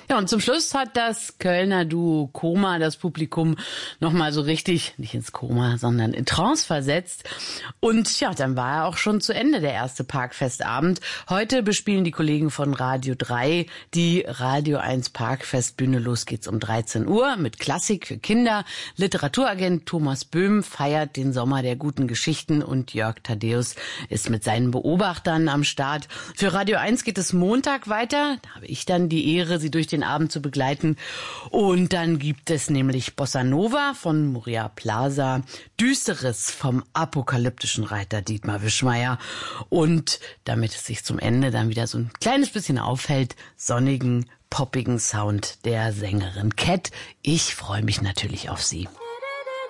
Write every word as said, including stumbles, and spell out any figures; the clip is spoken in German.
Ja, und zum Schluss hat das Kölner Duo Koma das Publikum nochmal so richtig, nicht ins Koma, sondern in Trance versetzt. Und ja, dann war ja auch schon zu Ende der erste Parkfestabend. Heute bespielen die Kollegen von Radio drei die Radio eins Parkfestbühne. Los geht's um dreizehn Uhr mit Klassik für Kinder. Literaturagent Thomas Böhm feiert den Sommer der guten Geschichten und Jörg Thaddeus ist mit seinen Beobachtern am Start. Für Radio eins geht es Montag weiter. Da habe ich dann die Ehre, sie durch den Abend zu begleiten. Und dann gibt es nämlich Bossa Nova von Moria Plaza, Düsteres vom apokalyptischen Reiter Dietmar Wischmeier und damit es sich zum Ende dann wieder so ein kleines bisschen aufhält, sonnigen, poppigen Sound der Sängerin Cat. Ich freue mich natürlich auf sie.